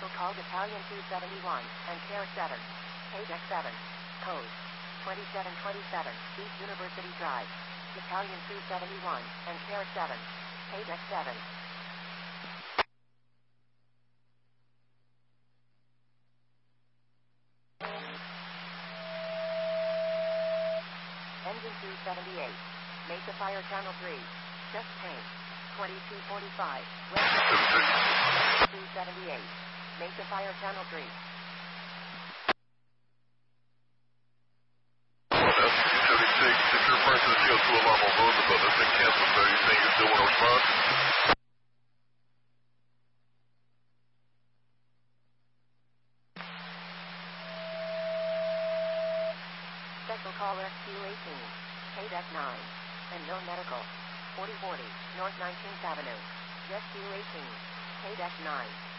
Special call Battalion 271 and Care 7. Paydeck 7. Code 2727 East University Drive. Battalion 271 and Care 7. Paydeck 7. Engine 278. Mesa Fire Channel 3. Just change. 2245. West 278. Mesa Fire Channel 3. If you're referring to the CO2 alarm on Roosevelt, that's been canceled, sir. You saying you still want to respond? Special call Rescue 18. Paydeck 9. And no medical. 4040 North 19th Avenue. Rescue 18. Paydeck 9.